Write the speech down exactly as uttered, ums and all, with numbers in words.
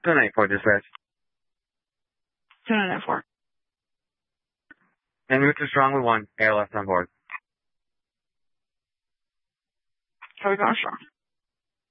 two nine four dispatch. two nine four. And Mister Strong with one, air left on board. Copy, Power Strong.